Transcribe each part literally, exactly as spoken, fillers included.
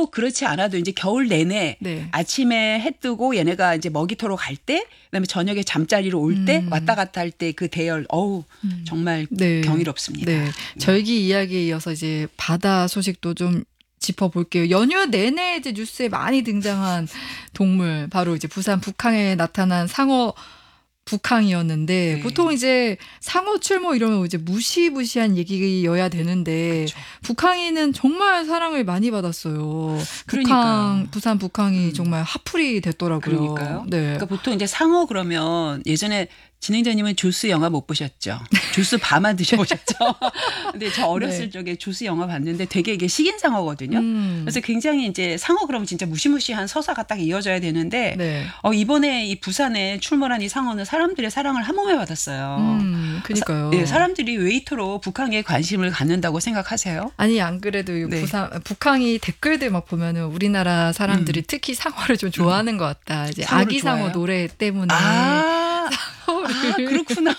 꼭 그렇지 않아도 이제 겨울 내내 네. 아침에 해 뜨고 얘네가 이제 먹이터로 갈 때, 그다음에 저녁에 잠자리로 올 때, 음. 왔다 갔다 할 때 그 대열, 어우 음. 정말 네. 경이롭습니다. 네. 절기 이야기에 이어서 이제 바다 소식도 좀 짚어볼게요. 연휴 내내 이제 뉴스에 많이 등장한 동물, 바로 이제 부산 북항에 나타난 상어 북항이었는데, 네. 보통 이제 상어 출몰 이러면 이제 무시무시한 얘기여야 되는데, 그렇죠. 북항이는 정말 사랑을 많이 받았어요. 그러니까요. 북항, 부산 북항이 음. 정말 핫플이 됐더라고요. 그러니까요. 네. 그러니까 보통 이제 상어 그러면 예전에 진행자님은 조스 영화 못 보셨죠? 조스 밤만 드셔보셨죠? 근데 저 어렸을 네. 적에 조스 영화 봤는데 되게 이게 식인상어거든요. 음. 그래서 굉장히 이제 상어 그러면 진짜 무시무시한 서사가 딱 이어져야 되는데 네. 어, 이번에 이 부산에 출몰한 이 상어는 사람들의 사랑을 한 몸에 받았어요. 음, 그니까요. 예, 사람들이 웨이터로 북한에 관심을 갖는다고 생각하세요? 아니 안 그래도 이 네. 부산 북한이 댓글들 막 보면은 우리나라 사람들이 음. 특히 상어를 좀 좋아하는 것 같다. 이제 상어를 아기 상어 좋아해요? 노래 때문에 아, 상어를 아 그렇구나.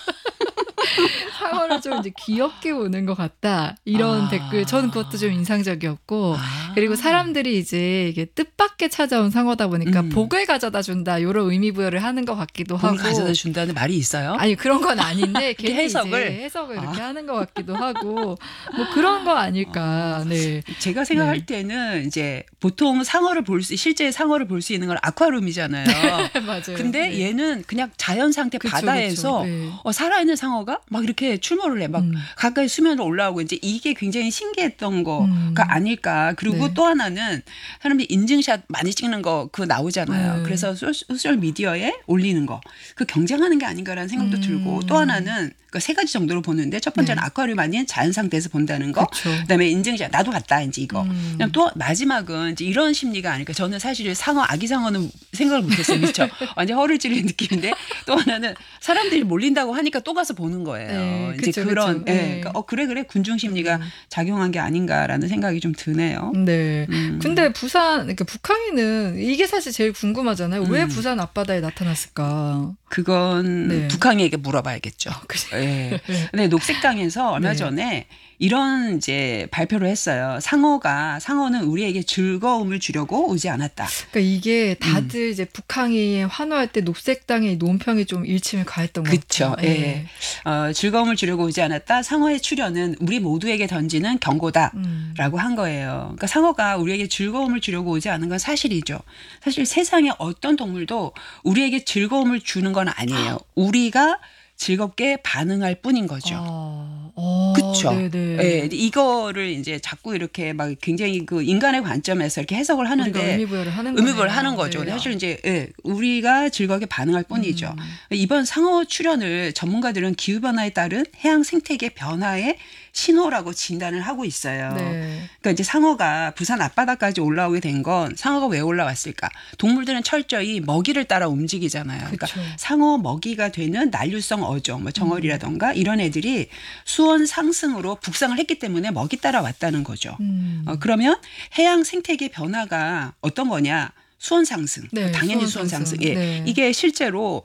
상어를 좀 이제 귀엽게 보는 것 같다. 이런 아. 댓글 저는 그것도 좀 인상적이었고 아. 그리고 사람들이 이제 이게 뜻밖의 찾아온 상어다 보니까 음. 복을 가져다 준다 이런 의미 부여를 하는 것 같기도 복을 하고. 가져다 준다는 말이 있어요? 아니 그런 건 아닌데 괜히 해석을? 이제 해석을 이렇게 아. 하는 것 같기도 하고 뭐 그런 거 아닐까. 네. 제가 생각할 네. 때는 이제 보통 상어를 볼 수, 실제 상어를 볼 수 있는 건 아쿠아리움이잖아요. 맞아요. 근데 네. 얘는 그냥 자연 상태 그쵸, 바다에서 그쵸. 네. 어, 살아있는 상어가 막 이렇게 출몰을 해. 막 음. 가까이 수면으로 올라오고 이제 이게 굉장히 신기했던 거가 음. 아닐까. 그리고 네. 또 하나는 사람들이 인증샷 많이 찍는 거 그거 나오잖아요. 네. 그래서 소셜 미디어에 올리는 거. 그 경쟁하는 게 아닌가라는 생각도 음. 들고 또 하나는 그 세 가지 정도로 보는데 첫 번째는 네. 아쿠아리움 아닌 자연 상태에서 본다는 거. 그쵸. 그다음에 인증샷 나도 봤다 이제 이거. 음. 그냥 또 마지막은 이제 이런 심리가 아닐까. 저는 사실 상어 아기 상어는 생각을 못했어요. 미처 완전 허를 찌르는 느낌인데 또 하나는 사람들이 몰린다고 하니까 또 가서 보는 거예요. 네, 이제 그쵸, 그런 그쵸. 예, 네. 그러니까 어 그래 그래 군중 심리가 음. 작용한 게 아닌가라는 생각이 좀 드네요. 네. 음. 근데 부산, 그러니까 북한이는 이게 사실 제일 궁금하잖아요. 왜 음. 부산 앞바다에 나타났을까? 그건 네. 북한에게 물어봐야겠죠. 예. 근데 녹색당에서 얼마 네. 전에 이런 이제 발표를 했어요. 상어가 상어는 우리에게 즐거움을 주려고 오지 않았다. 그러니까 이게 다들 이제 북한이 환호할 때 녹색당의 논평이 좀 일침을 가했던 것 그렇죠. 같아요. 예. 어, 즐거움을 주려고 오지 않았다. 상어의 출현은 우리 모두에게 던지는 경고다. 음. 라고 한 거예요. 그러니까 상어가 우리에게 즐거움을 주려고 오지 않은 건 사실이죠. 사실 세상의 어떤 동물도 우리에게 즐거움을 주는 건 아니에요. 우리가 즐겁게 반응할 뿐인 거죠. 아, 어, 그렇죠. 네네. 예, 이거를 이제 자꾸 이렇게 막 굉장히 그 인간의 관점에서 이렇게 해석을 우리가 하는데 의미부여를 하는 의미부여를 거네요. 하는 거죠. 네. 사실 이제 예, 우리가 즐겁게 반응할 뿐이죠. 음. 이번 상어 출현을 전문가들은 기후 변화에 따른 해양 생태계 변화의 신호라고 진단을 하고 있어요. 네. 그러니까 이제 상어가 부산 앞바다까지 올라오게 된 건 상어가 왜 올라왔을까? 동물들은 철저히 먹이를 따라 움직이잖아요. 그러니까 그쵸. 상어 먹이가 되는 난류성 어종, 뭐 정어리라던가 이런 애들이 수온 상승으로 북상을 했기 때문에 먹이 따라 왔다는 거죠. 음. 어, 그러면 해양 생태계 변화가 어떤 거냐? 수온 상승. 네, 당연히 수온 수온 상승. 상승. 예. 네. 이게 실제로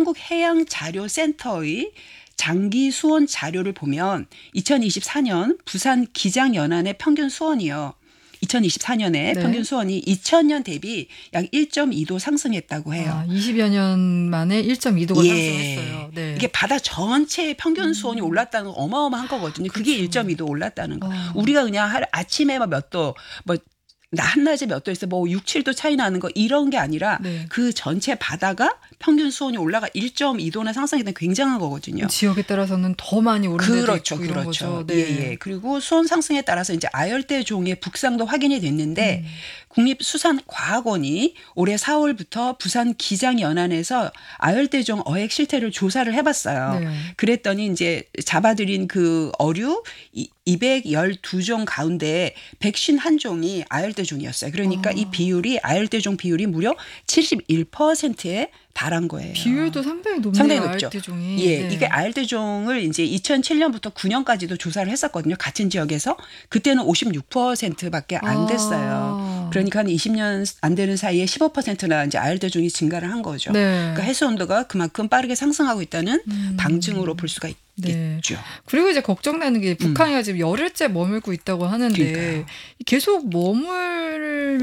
한국해양자료센터의 장기 수온 자료를 보면 이천이십사 년 부산 기장연안의 평균 수온이요. 이천이십사 년에 네. 평균 수온이 이천 년 대비 약 일 점 이 도 상승했다고 해요. 아, 이십여 년 만에 일 점 이 도가 예. 상승했어요. 네. 이게 바다 전체의 평균 수온이 올랐다는 건 어마어마한 거거든요. 그게 그렇죠. 일 점 이 도 올랐다는 거. 어. 우리가 그냥 하루 아침에 몇 도, 뭐 한낮에 몇 도 있어, 뭐 육, 칠 도 차이 나는 거 이런 게 아니라 네. 그 전체 바다가 평균 수온이 올라가 일 점 이 도나 상승했던 굉장한 거거든요. 지역에 따라서는 더 많이 오른 데도 그렇죠, 있고 이런 그렇죠. 거죠. 네. 예, 예. 그리고 수온 상승에 따라서 이제 아열대 종의 북상도 확인이 됐는데 음. 국립수산과학원이 올해 사월부터 부산 기장연안에서 아열대종 어획 실태를 조사를 해봤어요. 네. 그랬더니 이제 잡아들인 그 어류 이백십이 종 가운데 백오십일 종이 아열대종이었어요. 그러니까 아. 이 비율이 아열대종 비율이 무려 칠십일 퍼센트에 달한 거예요. 비율도 상당히 높네요. 상당히 높죠. 아열대종이. 예, 네. 이게 아열대종을 이제 이천칠 년부터 구 년까지도 조사를 했었거든요. 같은 지역에서 그때는 오십육 퍼센트밖에 안 됐어요. 아. 그러니까 한 이십 년 안 되는 사이에 십오 퍼센트나 이제 아열대종이 증가를 한 거죠. 네. 그러니까 해수 온도가 그만큼 빠르게 상승하고 있다는 음. 방증으로 볼 수가 네. 있겠죠. 그리고 이제 걱정되는 게 북한이 지금 열흘째 머물고 있다고 하는데 그러니까요. 계속 머물면